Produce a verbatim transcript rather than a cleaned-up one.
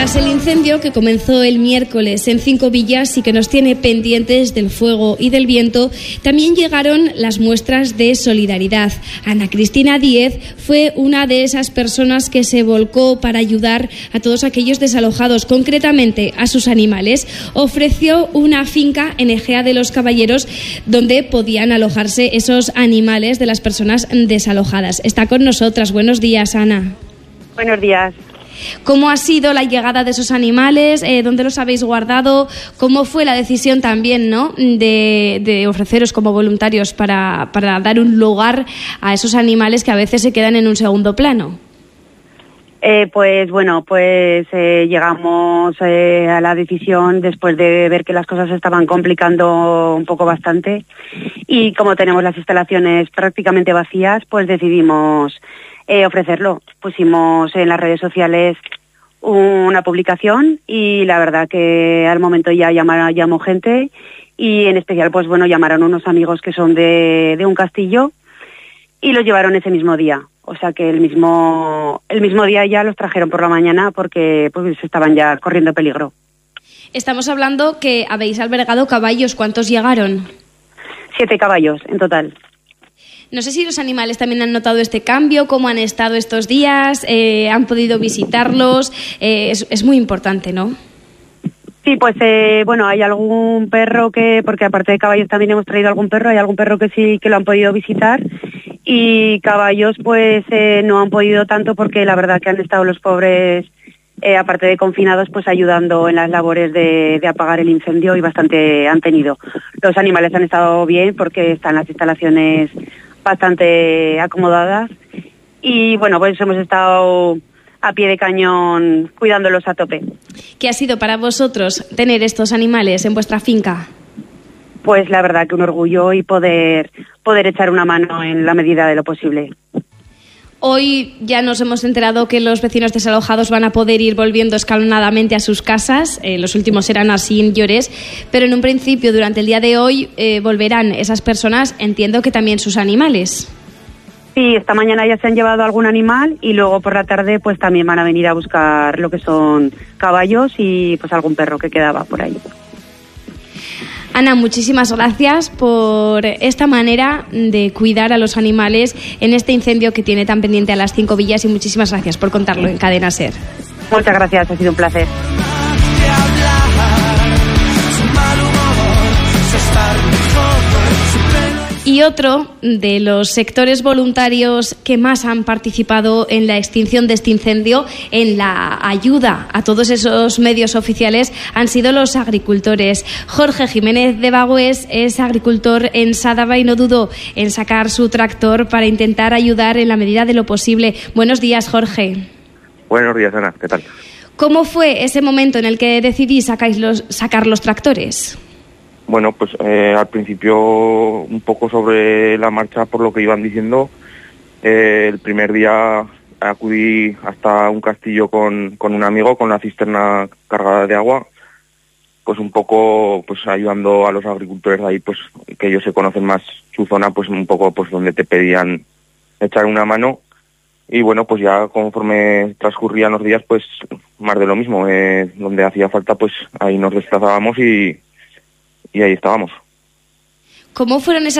Tras el incendio que comenzó el miércoles en Cinco Villas y que nos tiene pendientes del fuego y del viento, también llegaron las muestras de solidaridad. Ana Cristina Díez fue una de esas personas que se volcó para ayudar a todos aquellos desalojados, concretamente a sus animales. Ofreció una finca en Egea de los Caballeros donde podían alojarse esos animales de las personas desalojadas. Está con nosotras. Buenos días, Ana. Buenos días. ¿Cómo ha sido la llegada de esos animales? Eh, ¿Dónde los habéis guardado? ¿Cómo fue la decisión también, ¿no?, de, de ofreceros como voluntarios para, para dar un lugar a esos animales que a veces se quedan en un segundo plano? Eh, pues bueno, pues eh, llegamos eh, a la decisión después de ver que las cosas se estaban complicando un poco bastante, y como tenemos las instalaciones prácticamente vacías, pues decidimos eh, ofrecerlo. Pusimos en las redes sociales una publicación y la verdad que al momento ya llamaron, llamó gente, y en especial pues bueno, llamaron unos amigos que son de, de un castillo y los llevaron ese mismo día. O sea que el mismo el mismo día ya los trajeron por la mañana porque pues estaban ya corriendo peligro. Estamos hablando que habéis albergado caballos. ¿Cuántos llegaron? Siete caballos en total. No sé si los animales también han notado este cambio, cómo han estado estos días, eh, han podido visitarlos. Eh, es, es muy importante, ¿no? Sí, pues eh, bueno, hay algún perro que, porque aparte de caballos también hemos traído algún perro, hay algún perro que sí que lo han podido visitar, y caballos pues eh, no han podido tanto porque la verdad que han estado los pobres, eh, aparte de confinados, pues ayudando en las labores de, de apagar el incendio, y bastante han tenido. Los animales han estado bien porque están las instalaciones bastante acomodadas, y bueno, pues hemos estado a pie de cañón cuidándolos a tope. ¿Qué ha sido para vosotros tener estos animales en vuestra finca? Pues la verdad que un orgullo, y poder poder echar una mano en la medida de lo posible. Hoy ya nos hemos enterado que los vecinos desalojados van a poder ir volviendo escalonadamente a sus casas. Eh, los últimos eran así en Llorés, pero en un principio, durante el día de hoy, eh, volverán esas personas, entiendo que también sus animales. Sí, esta mañana ya se han llevado algún animal, y luego por la tarde pues también van a venir a buscar lo que son caballos y pues algún perro que quedaba por ahí. Ana, muchísimas gracias por esta manera de cuidar a los animales en este incendio que tiene tan pendiente a las Cinco Villas, y muchísimas gracias por contarlo en Cadena SER. Muchas gracias, ha sido un placer. Y otro de los sectores voluntarios que más han participado en la extinción de este incendio, en la ayuda a todos esos medios oficiales, han sido los agricultores. Jorge Jiménez de Bagüés es agricultor en Sádava y no dudó en sacar su tractor para intentar ayudar en la medida de lo posible. Buenos días, Jorge. Buenos días, Ana. ¿Qué tal? ¿Cómo fue ese momento en el que decidís sacáis los, sacar los tractores? Bueno, pues eh, al principio un poco sobre la marcha por lo que iban diciendo. Eh, el primer día acudí hasta un castillo con, con un amigo, con la cisterna cargada de agua, pues un poco pues ayudando a los agricultores de ahí, pues que ellos se conocen más su zona, pues un poco pues donde te pedían echar una mano. Y bueno, pues ya conforme transcurrían los días, pues más de lo mismo. Eh, donde hacía falta, pues ahí nos desplazábamos y... y ahí estábamos. ¿Cómo fueron esas